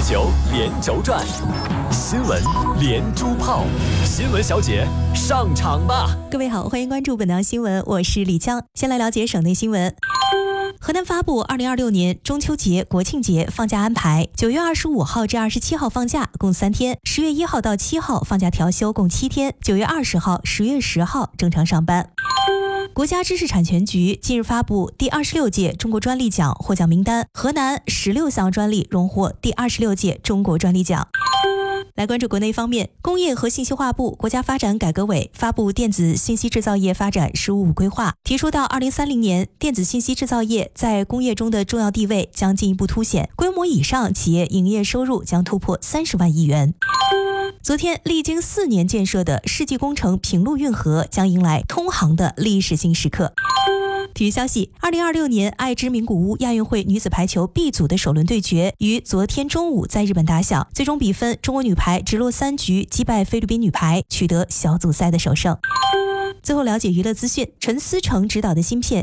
球连轴转，新闻连珠炮，新闻小姐上场吧！ 各位好，欢迎关注本档新闻，我是李江。先来了解省内新闻。河南发布2026年中秋节、国庆节放假安排，9月25号至27号放假，共3天；10月1号到7号放假调休，共7天；9月20号、10月10号正常上班。国家知识产权局近日发布第26届中国专利奖获奖名单，河南16项专利荣获第26届中国专利奖。来关注国内方面，工业和信息化部、国家发展改革委发布电子信息制造业发展“十五五”规划，提出到2030年，电子信息制造业在工业中的重要地位将进一步凸显，规模以上企业营业收入将突破30万亿元。昨天，历经4年建设的世纪工程平陆运河将迎来通航的历史性时刻。体育消息，2026年爱知名古屋亚运会女子排球 B 组的首轮对决于昨天中午在日本打响，最终比分中国女排直落3局击败菲律宾女排，取得小组赛的首胜。最后了解娱乐资讯，陈思诚执导的新片